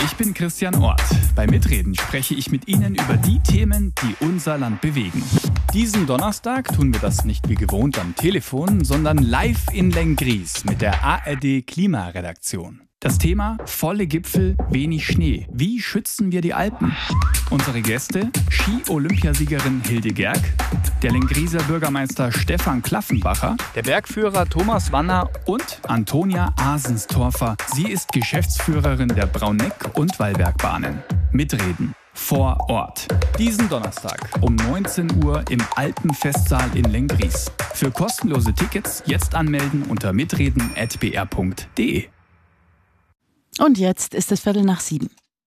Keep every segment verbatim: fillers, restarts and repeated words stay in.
Ich bin Christian Ort. Bei Mitreden spreche ich mit Ihnen über die Themen, die unser Land bewegen. Diesen Donnerstag tun wir das nicht wie gewohnt am Telefon, sondern live in Lenggries mit der A R D Klimaredaktion. Das Thema: volle Gipfel, wenig Schnee. Wie schützen wir die Alpen? Unsere Gäste: Ski-Olympiasiegerin Hilde Gerg, der Lengrieser Bürgermeister Stefan Klaffenbacher, der Bergführer Thomas Wanner und Antonia Asenstorfer. Sie ist Geschäftsführerin der Brauneck- und Wallbergbahnen. Mitreden vor Ort. Diesen Donnerstag um neunzehn Uhr im Alpenfestsaal in Lenggries. Für kostenlose Tickets jetzt anmelden unter mitreden at b r punkt d e. Und jetzt ist es Viertel nach sieben.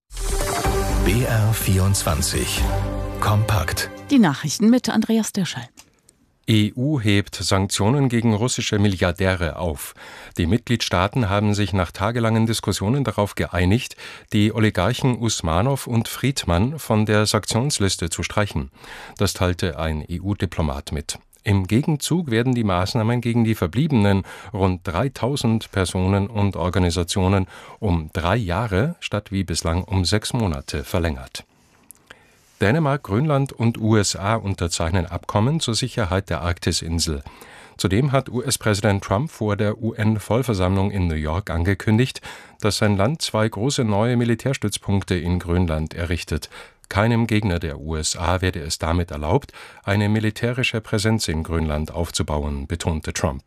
B R vierundzwanzig. Kompakt. Die Nachrichten mit Andreas Dirschall. E U hebt Sanktionen gegen russische Milliardäre auf. Die Mitgliedstaaten haben sich nach tagelangen Diskussionen darauf geeinigt, die Oligarchen Usmanow und Friedmann von der Sanktionsliste zu streichen. Das teilte ein E U-Diplomat mit. Im Gegenzug werden die Maßnahmen gegen die verbliebenen rund dreitausend Personen und Organisationen um drei Jahre statt wie bislang um sechs Monate verlängert. Dänemark, Grönland und U S A unterzeichnen Abkommen zur Sicherheit der Arktisinsel. Zudem hat U S-Präsident Trump vor der U N-Vollversammlung in New York angekündigt, dass sein Land zwei große neue Militärstützpunkte in Grönland errichtet. Keinem Gegner der U S A werde es damit erlaubt, eine militärische Präsenz in Grönland aufzubauen, betonte Trump.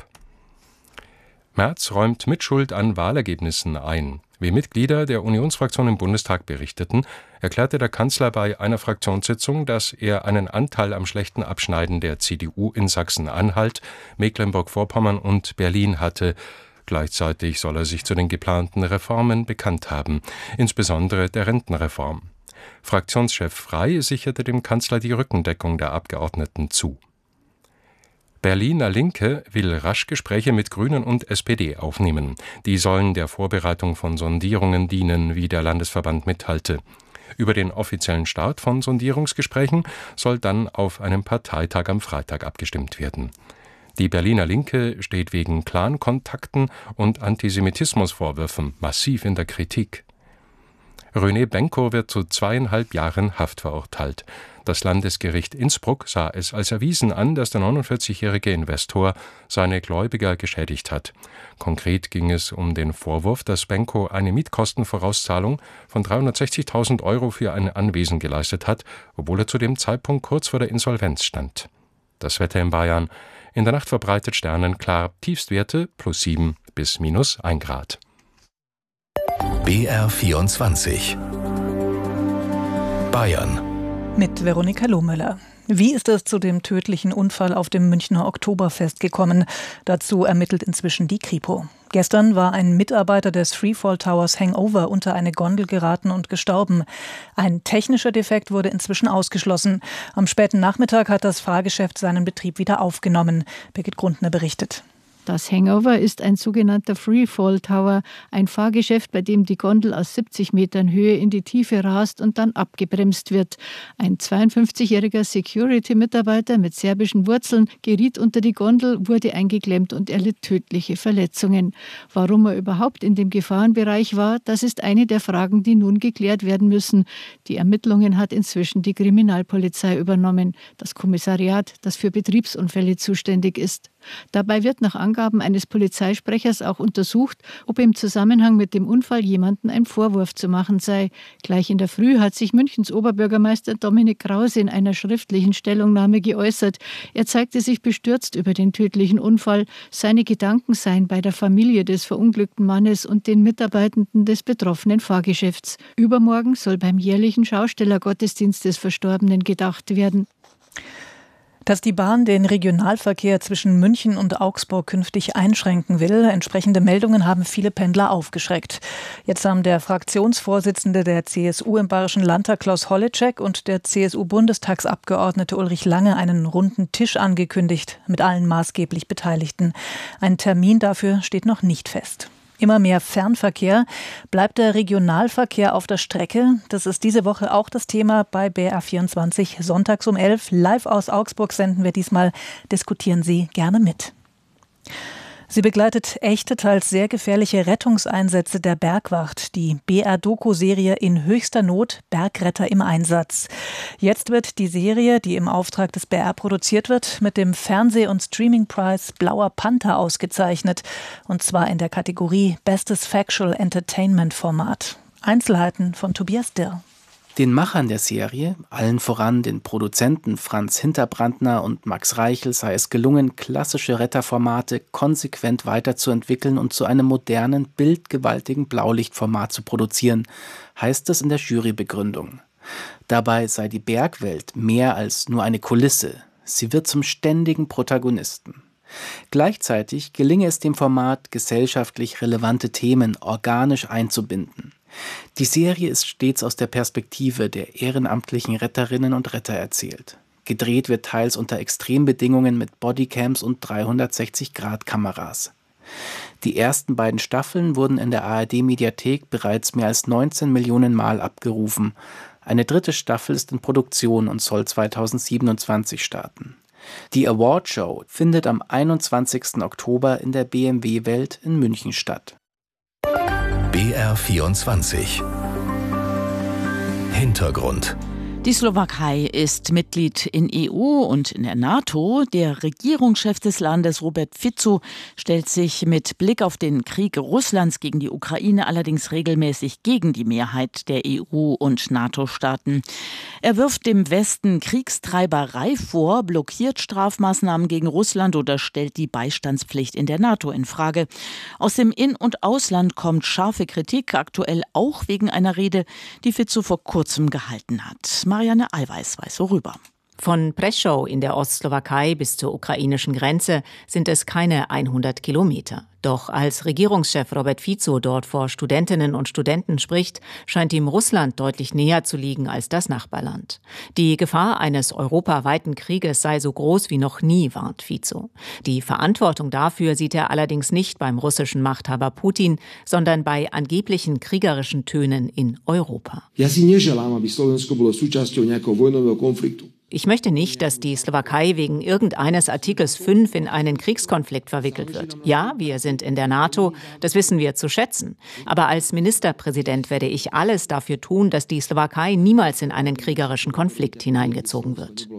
Merz räumt Mitschuld an Wahlergebnissen ein. Wie Mitglieder der Unionsfraktion im Bundestag berichteten, erklärte der Kanzler bei einer Fraktionssitzung, dass er einen Anteil am schlechten Abschneiden der C D U in Sachsen-Anhalt, Mecklenburg-Vorpommern und Berlin hatte. Gleichzeitig soll er sich zu den geplanten Reformen bekannt haben, insbesondere der Rentenreform. Fraktionschef Frey sicherte dem Kanzler die Rückendeckung der Abgeordneten zu. Berliner Linke will rasch Gespräche mit Grünen und S P D aufnehmen. Die sollen der Vorbereitung von Sondierungen dienen, wie der Landesverband mitteilte. Über den offiziellen Start von Sondierungsgesprächen soll dann auf einem Parteitag am Freitag abgestimmt werden. Die Berliner Linke steht wegen Clan-Kontakten und Antisemitismusvorwürfen massiv in der Kritik. René Benko wird zu zweieinhalb Jahren Haft verurteilt. Das Landesgericht Innsbruck sah es als erwiesen an, dass der neunundvierzigjährige Investor seine Gläubiger geschädigt hat. Konkret ging es um den Vorwurf, dass Benko eine Mietkostenvorauszahlung von dreihundertsechzigtausend Euro für ein Anwesen geleistet hat, obwohl er zu dem Zeitpunkt kurz vor der Insolvenz stand. Das Wetter in Bayern: in der Nacht verbreitet sternenklar, Tiefstwerte plus sieben bis minus ein Grad. B R vierundzwanzig. Bayern. Mit Veronika Lohmöller. Wie ist es zu dem tödlichen Unfall auf dem Münchner Oktoberfest gekommen? Dazu ermittelt inzwischen die Kripo. Gestern war ein Mitarbeiter des Freefall Towers Hangover unter eine Gondel geraten und gestorben. Ein technischer Defekt wurde inzwischen ausgeschlossen. Am späten Nachmittag hat das Fahrgeschäft seinen Betrieb wieder aufgenommen. Birgit Grundner berichtet. Das Hangover ist ein sogenannter Freefall Tower, ein Fahrgeschäft, bei dem die Gondel aus siebzig Metern Höhe in die Tiefe rast und dann abgebremst wird. Ein zweiundfünfzigjähriger Security-Mitarbeiter mit serbischen Wurzeln geriet unter die Gondel, wurde eingeklemmt und erlitt tödliche Verletzungen. Warum er überhaupt in dem Gefahrenbereich war, das ist eine der Fragen, die nun geklärt werden müssen. Die Ermittlungen hat inzwischen die Kriminalpolizei übernommen, das Kommissariat, das für Betriebsunfälle zuständig ist. Dabei wird nach Angaben eines Polizeisprechers auch untersucht, ob im Zusammenhang mit dem Unfall jemandem ein Vorwurf zu machen sei. Gleich in der Früh hat sich Münchens Oberbürgermeister Dominik Krause in einer schriftlichen Stellungnahme geäußert. Er zeigte sich bestürzt über den tödlichen Unfall. Seine Gedanken seien bei der Familie des verunglückten Mannes und den Mitarbeitenden des betroffenen Fahrgeschäfts. Übermorgen soll beim jährlichen Schaustellergottesdienst des Verstorbenen gedacht werden. Dass die Bahn den Regionalverkehr zwischen München und Augsburg künftig einschränken will, entsprechende Meldungen haben viele Pendler aufgeschreckt. Jetzt haben der Fraktionsvorsitzende der C S U im Bayerischen Landtag Klaus Holleczek und der C S U-Bundestagsabgeordnete Ulrich Lange einen runden Tisch angekündigt mit allen maßgeblich Beteiligten. Ein Termin dafür steht noch nicht fest. Immer mehr Fernverkehr. Bleibt der Regionalverkehr auf der Strecke? Das ist diese Woche auch das Thema bei B R vierundzwanzig. Sonntags um elf, live aus Augsburg senden wir diesmal. Diskutieren Sie gerne mit. Sie begleitet echte, teils sehr gefährliche Rettungseinsätze der Bergwacht. Die B R-Doku-Serie In höchster Not, Bergretter im Einsatz. Jetzt wird die Serie, die im Auftrag des B R produziert wird, mit dem Fernseh- und Streaming-Preis Blauer Panther ausgezeichnet. Und zwar in der Kategorie Bestes Factual Entertainment-Format. Einzelheiten von Tobias Dirr. Den Machern der Serie, allen voran den Produzenten Franz Hinterbrandner und Max Reichel, sei es gelungen, klassische Retterformate konsequent weiterzuentwickeln und zu einem modernen, bildgewaltigen Blaulichtformat zu produzieren, heißt es in der Jurybegründung. Dabei sei die Bergwelt mehr als nur eine Kulisse. Sie wird zum ständigen Protagonisten. Gleichzeitig gelinge es dem Format, gesellschaftlich relevante Themen organisch einzubinden. Die Serie ist stets aus der Perspektive der ehrenamtlichen Retterinnen und Retter erzählt. Gedreht wird teils unter Extrembedingungen mit Bodycams und dreihundertsechzig Grad Kameras. Die ersten beiden Staffeln wurden in der A R D-Mediathek bereits mehr als neunzehn Millionen Mal abgerufen. Eine dritte Staffel ist in Produktion und soll zweitausendsiebenundzwanzig starten. Die Awardshow findet am einundzwanzigsten Oktober in der B M W-Welt in München statt. B R vierundzwanzig. Hintergrund. Die Slowakei ist Mitglied in E U und in der NATO. Der Regierungschef des Landes, Robert Fico, stellt sich mit Blick auf den Krieg Russlands gegen die Ukraine allerdings regelmäßig gegen die Mehrheit der E U- und NATO-Staaten. Er wirft dem Westen Kriegstreiberei vor, blockiert Strafmaßnahmen gegen Russland oder stellt die Beistandspflicht in der NATO in Frage. Aus dem In- und Ausland kommt scharfe Kritik, aktuell auch wegen einer Rede, die Fico vor kurzem gehalten hat. Marianne Allweis weiß worüber. Von Prešov in der Ostslowakei bis zur ukrainischen Grenze sind es keine hundert Kilometer. Doch als Regierungschef Robert Fico dort vor Studentinnen und Studenten spricht, scheint ihm Russland deutlich näher zu liegen als das Nachbarland. Die Gefahr eines europaweiten Krieges sei so groß wie noch nie, warnt Fico. Die Verantwortung dafür sieht er allerdings nicht beim russischen Machthaber Putin, sondern bei angeblichen kriegerischen Tönen in Europa. Ja si neželám, aby Slovensko bolo súčasťou nejakého vojnového konfliktu. Ich möchte nicht, dass die Slowakei wegen irgendeines Artikels fünf in einen Kriegskonflikt verwickelt wird. Ja, wir sind in der NATO, das wissen wir zu schätzen. Aber als Ministerpräsident werde ich alles dafür tun, dass die Slowakei niemals in einen kriegerischen Konflikt hineingezogen wird.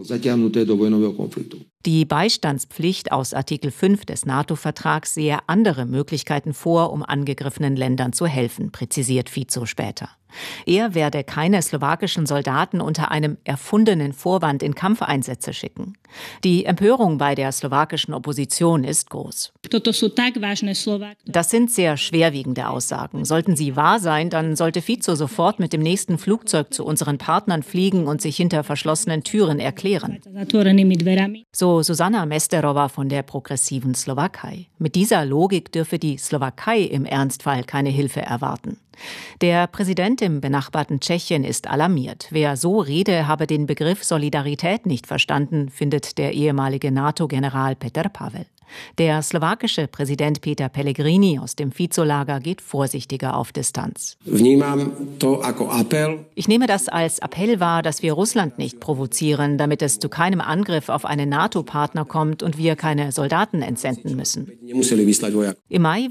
Die Beistandspflicht aus Artikel fünf des NATO-Vertrags sehe andere Möglichkeiten vor, um angegriffenen Ländern zu helfen, präzisiert Fico später. Er werde keine slowakischen Soldaten unter einem erfundenen Vorwand in Kampfeinsätze schicken. Die Empörung bei der slowakischen Opposition ist groß. Das sind sehr schwerwiegende Aussagen. Sollten sie wahr sein, dann sollte Fico sofort mit dem nächsten Flugzeug zu unseren Partnern fliegen und sich hinter verschlossenen Türen erklären. So Susanna Mesterova von der progressiven Slowakei. Mit dieser Logik dürfe die Slowakei im Ernstfall keine Hilfe erwarten. Der Präsident im benachbarten Tschechien ist alarmiert. Wer so rede, habe den Begriff Solidarität nicht verstanden, findet der ehemalige NATO-General Petr Pavel. Der slowakische Präsident Peter Pellegrini aus dem Fico-Lager geht vorsichtiger auf Distanz. Ich nehme das als Appell wahr, dass wir Russland nicht provozieren, damit es zu keinem Angriff auf einen NATO-Partner kommt und wir keine Soldaten entsenden müssen. Im Mai